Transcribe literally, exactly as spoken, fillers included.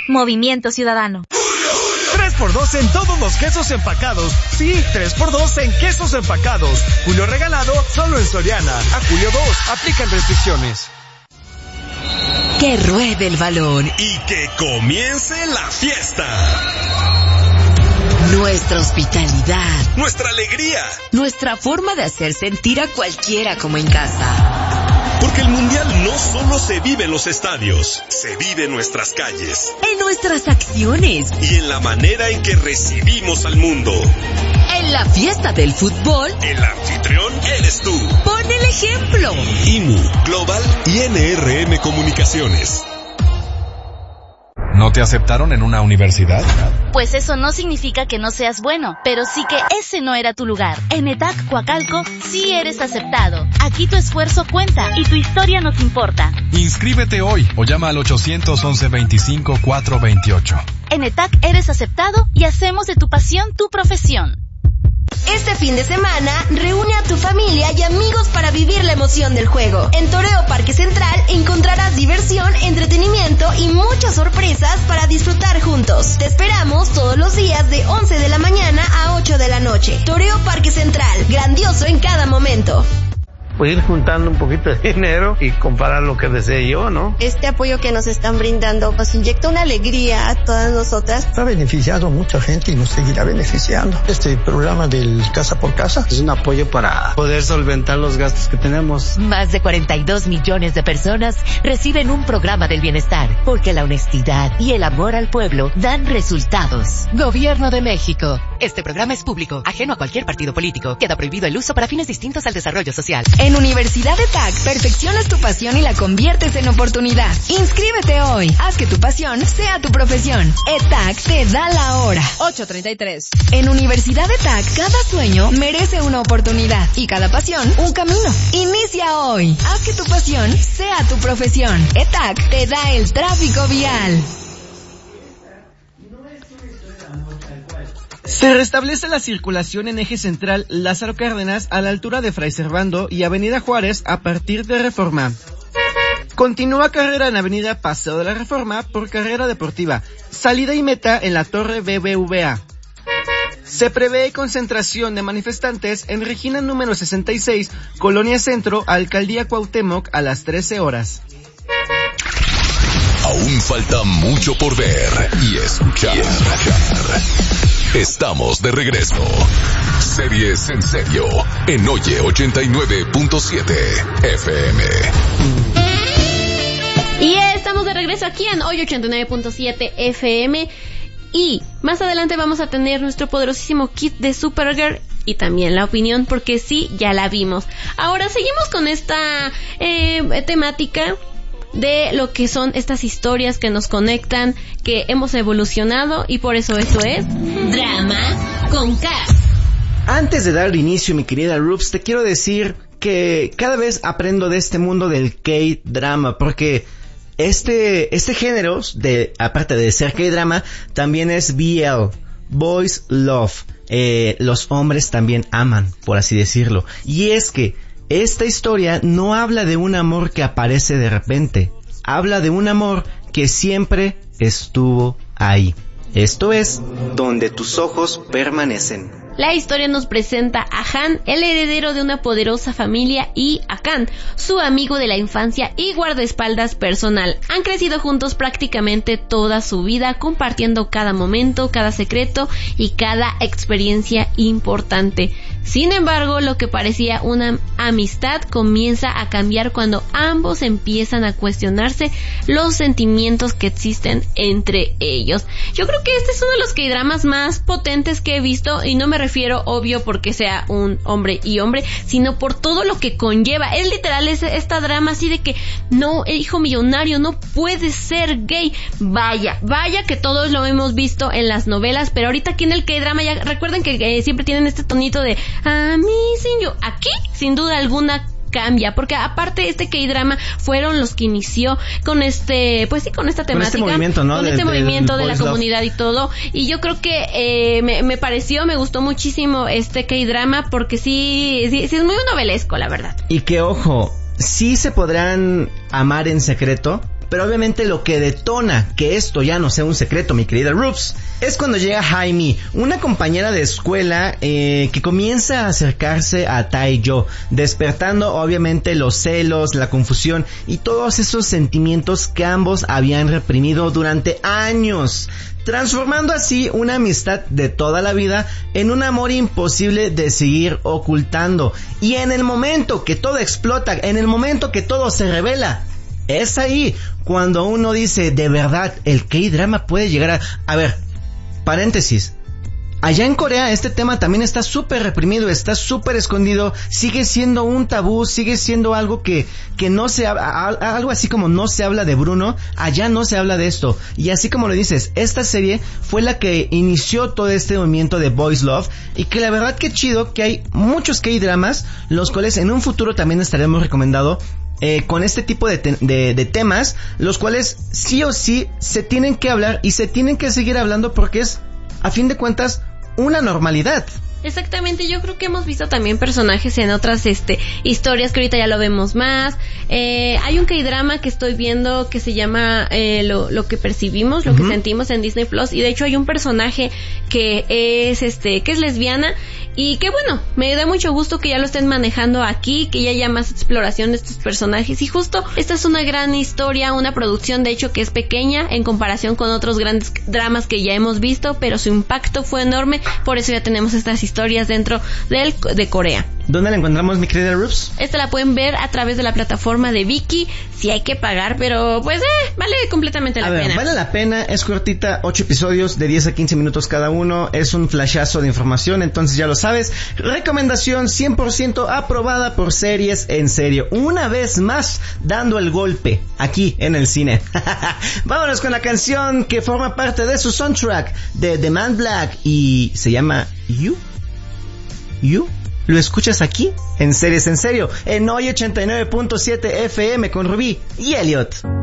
Movimiento Ciudadano. tres por dos en todos los quesos empacados. Sí, tres por dos en quesos empacados. Julio regalado solo en Soriana. A julio dos. Aplican restricciones. Que ruede el balón y que comience la fiesta. Nuestra hospitalidad, nuestra alegría, nuestra forma de hacer sentir a cualquiera como en casa. Porque el Mundial no solo se vive en los estadios, se vive en nuestras calles, en nuestras acciones y en la manera en que recibimos al mundo. En la fiesta del fútbol, el anfitrión eres tú. Pon el ejemplo. I M U, Global y N R M Comunicaciones. ¿No te aceptaron en una universidad? Pues eso no significa que no seas bueno, pero sí que ese no era tu lugar. En ETAC Coacalco sí eres aceptado. Aquí tu esfuerzo cuenta y tu historia nos importa. Inscríbete hoy o llama al ochocientos once veinticinco cuatrocientos veintiocho. En ETAC eres aceptado y hacemos de tu pasión tu profesión. Este fin de semana, reúne a tu familia y amigos para vivir la emoción del juego. En Toreo Parque Central encontrarás diversión, entretenimiento y muchas sorpresas para disfrutar juntos. Te esperamos todos los días de once de la mañana a ocho de la noche. Toreo Parque Central, grandioso en cada momento. Pues ir juntando un poquito de dinero y comprar lo que desee yo, ¿no? Este apoyo que nos están brindando nos inyecta una alegría a todas nosotras. Ha beneficiado a mucha gente y nos seguirá beneficiando. Este programa del Casa por Casa es un apoyo para poder solventar los gastos que tenemos. Más de cuarenta y dos millones de personas reciben un programa del bienestar, porque la honestidad y el amor al pueblo dan resultados. Gobierno de México. Este programa es público, ajeno a cualquier partido político. Queda prohibido el uso para fines distintos al desarrollo social. En Universidad ETAC, perfeccionas tu pasión y la conviertes en oportunidad. Inscríbete hoy. Haz que tu pasión sea tu profesión. ETAC te da la hora. ocho treinta y tres. En Universidad ETAC, cada sueño merece una oportunidad y cada pasión un camino. Inicia hoy. Haz que tu pasión sea tu profesión. ETAC te da el tráfico vial. Se restablece la circulación en eje central Lázaro Cárdenas a la altura de Fray Servando y Avenida Juárez a partir de Reforma. Continúa carrera en Avenida Paseo de la Reforma por carrera deportiva. Salida y meta en la Torre B B V A. Se prevé concentración de manifestantes en Regina número sesenta y seis, Colonia Centro, Alcaldía Cuauhtémoc a las trece horas. Aún falta mucho por ver y escuchar. Y escuchar. Estamos de regreso. Series en serio en Oye ochenta y nueve punto siete F M. Y estamos de regreso aquí en Oye ochenta y nueve punto siete F M. Y más adelante vamos a tener nuestro poderosísimo kit de Supergirl y también la opinión, porque sí, ya la vimos. Ahora seguimos con esta eh, temática de lo que son estas historias que nos conectan, que hemos evolucionado, y por eso esto es Drama con K. Antes de dar inicio, mi querida Rubs, te quiero decir que cada vez aprendo de este mundo del K-drama, porque este este género, de aparte de ser K-drama, también es B L, Boys Love. Eh, los hombres también aman, por así decirlo. Y es que esta historia no habla de un amor que aparece de repente, habla de un amor que siempre estuvo ahí. Esto es, donde tus ojos permanecen. La historia nos presenta a Han, el heredero de una poderosa familia, y a Khan, su amigo de la infancia y guardaespaldas personal. Han crecido juntos prácticamente toda su vida, compartiendo cada momento, cada secreto y cada experiencia importante. Sin embargo, lo que parecía una amistad comienza a cambiar cuando ambos empiezan a cuestionarse los sentimientos que existen entre ellos. Yo creo que este es uno de los K-dramas más potentes que he visto, y no me refiero, obvio, porque sea un hombre y hombre, sino por todo lo que conlleva. Es literal, es esta drama así de que no, el hijo millonario no puede ser gay. Vaya, vaya que todos lo hemos visto en las novelas, pero ahorita aquí en el K-drama ya recuerden que eh, siempre tienen este tonito de amazing you. Aquí, sin duda alguna, cambia, porque aparte este K-drama fueron los que inició con este, pues sí, con esta temática, con este movimiento, ¿no? Con de, este de, movimiento de, de la Love. comunidad y todo, y yo creo que eh, me, me pareció, me gustó muchísimo este K-drama, porque sí, sí, sí es muy novelesco, la verdad. Y que ojo, sí se podrán amar en secreto, Pero obviamente lo que detona que esto ya no sea un secreto, mi querida Rubes, es cuando llega Jaime, una compañera de escuela eh, que comienza a acercarse a Taejo, despertando obviamente los celos, la confusión y todos esos sentimientos que ambos habían reprimido durante años, transformando así una amistad de toda la vida en un amor imposible de seguir ocultando. Y en el momento que todo explota, en el momento que todo se revela, es ahí cuando uno dice, de verdad, el K-drama puede llegar a... A ver, paréntesis, allá en Corea este tema también está súper reprimido, está súper escondido, sigue siendo un tabú, sigue siendo algo que, que no se habla, algo así como no se habla de Bruno, allá no se habla de esto. Y así como lo dices, esta serie fue la que inició todo este movimiento de Boys Love, y que la verdad que chido que hay muchos K-dramas, los cuales en un futuro también estaremos recomendando, Eh, con este tipo de, te- de, de temas, los cuales sí o sí se tienen que hablar y se tienen que seguir hablando porque es, a fin de cuentas, una normalidad. Exactamente, yo creo que hemos visto también personajes en otras este historias que ahorita ya lo vemos más. Eh, hay un K-drama que estoy viendo que se llama eh, lo, lo que percibimos, lo uh-huh. que sentimos en Disney Plus, y de hecho hay un personaje que es este que es lesbiana y que bueno, me da mucho gusto que ya lo estén manejando aquí, que ya haya más exploración de estos personajes, y justo esta es una gran historia, una producción de hecho que es pequeña en comparación con otros grandes dramas que ya hemos visto, pero su impacto fue enorme, por eso ya tenemos estas historias historias dentro del, de Corea. ¿Dónde la encontramos, mi querida Rubes? Esta la pueden ver a través de la plataforma de Viki. Sí hay que pagar, pero pues eh, vale completamente la a ver, pena. Vale la pena, es cortita, ocho episodios de diez a quince minutos cada uno, es un flashazo de información, entonces ya lo sabes. Recomendación cien por ciento aprobada por Series en Serio. Una vez más, dando el golpe aquí en el cine. Vámonos con la canción que forma parte de su soundtrack de The Man Black y se llama You. You. Lo escuchas aquí en Series en Serio, en Hoy ochenta y nueve punto siete F M con Rubí y Elliot.